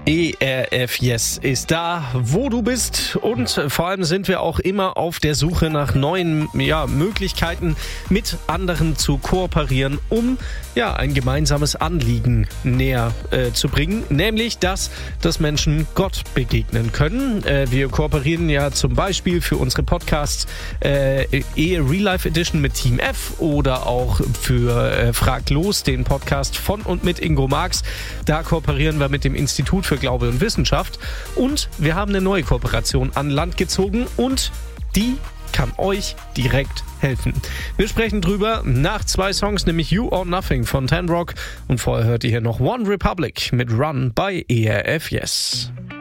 ERF Yes ist da, wo du bist, und vor allem sind wir auch immer auf der Suche nach neuen Möglichkeiten, mit anderen zu kooperieren, um ein gemeinsames Anliegen näher zu bringen, nämlich dass Menschen Gott begegnen können. Wir kooperieren ja zum Beispiel für unsere Podcasts Ehe Real Life Edition mit Team F oder auch für Frag los, den Podcast von und mit Ingo Marx. Da kooperieren wir mit dem Institut für Glaube und Wissenschaft, und wir haben eine neue Kooperation an Land gezogen, und die kann euch direkt helfen. Wir sprechen drüber nach 2 Songs, nämlich You or Nothing von Ten Rock, und vorher hört ihr hier noch One Republic mit Run bei ERF Yes.